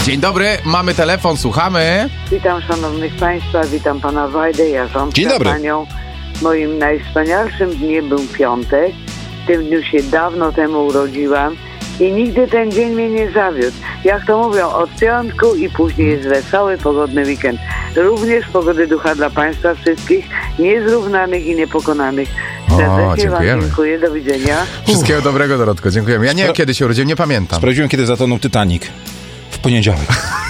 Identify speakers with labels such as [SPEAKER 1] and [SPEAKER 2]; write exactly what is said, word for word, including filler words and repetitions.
[SPEAKER 1] Dzień dobry, mamy telefon, słuchamy.
[SPEAKER 2] Witam szanownych państwa, witam pana Wajdę, jarząbka
[SPEAKER 3] Dzień dobry.
[SPEAKER 2] panią. Moim najwspanialszym dniem był piątek. W tym dniu się dawno temu urodziłam i nigdy ten dzień mnie nie zawiódł. Jak to mówią, od piątku i później jest wesoły, pogodny weekend. Również pogody ducha dla państwa wszystkich, niezrównanych i niepokonanych. Serdecznie wam dziękuję, do widzenia.
[SPEAKER 1] Wszystkiego Uff. dobrego, Dorotko, dziękujemy. Ja nie wiem, kiedy się urodziłem, nie pamiętam.
[SPEAKER 3] Sprawdziłem, kiedy zatonął Titanic. W poniedziałek.